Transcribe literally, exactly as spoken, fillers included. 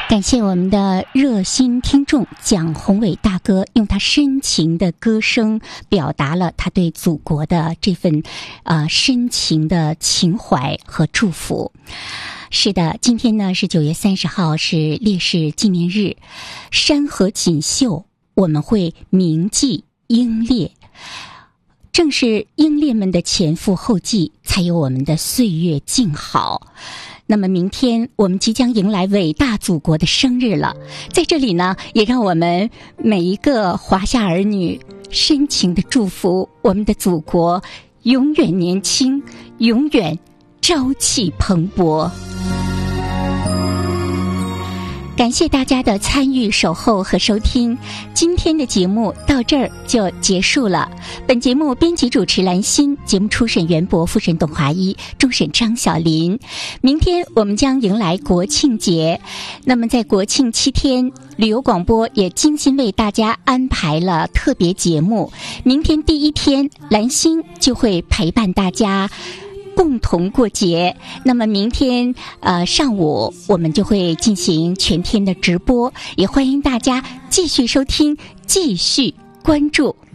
感谢我们的热心听众蒋宏伟大哥，用他深情的歌声表达了他对祖国的这份呃深情的情怀和祝福。是的，今天呢是九月三十号，是烈士纪念日。山河锦绣，我们会铭记英烈，正是英烈们的前赴后继，才有我们的岁月静好。那么明天我们即将迎来伟大祖国的生日了，在这里呢，也让我们每一个华夏儿女深情的祝福我们的祖国永远年轻，永远朝气蓬勃。感谢大家的参与、守候和收听，今天的节目到这儿就结束了。本节目编辑主持兰心，节目初审袁博，复审董华一，终审张小林。明天我们将迎来国庆节，那么在国庆七天，旅游广播也精心为大家安排了特别节目。明天第一天，兰心就会陪伴大家共同过节。那么明天呃上午我们就会进行全天的直播，也欢迎大家继续收听，继续关注。